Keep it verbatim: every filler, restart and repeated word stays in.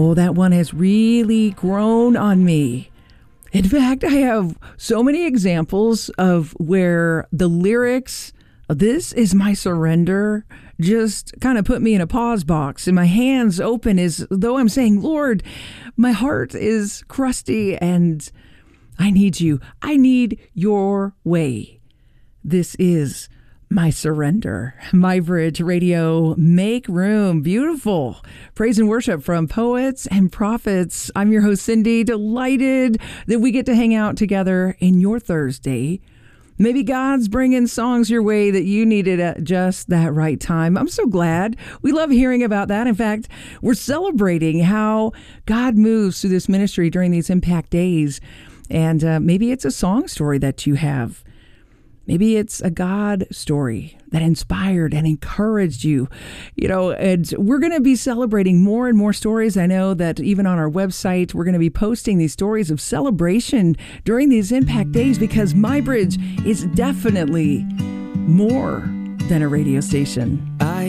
Oh, that one has really grown on me. In fact, I have so many examples of where the lyrics, "This is my surrender," just kind of put me in a pause box and my hands open as though I'm saying, Lord, my heart is crusty and I need you. I need your way. This is my surrender. My Bridge Radio, make room. Beautiful praise and worship from poets and prophets. I'm your host, Cindy. Delighted that we get to hang out together in your Thursday. Maybe God's bringing songs your way that you needed at just that right time. I'm so glad. We love hearing about that. In fact, we're celebrating how God moves through this ministry during these Impact Days. And uh, maybe it's a song story that you have. Maybe it's a God story that inspired and encouraged you. You know, and we're going to be celebrating more and more stories. I know that even on our website, we're going to be posting these stories of celebration during these Impact Days because My Bridge is definitely more than a radio station. I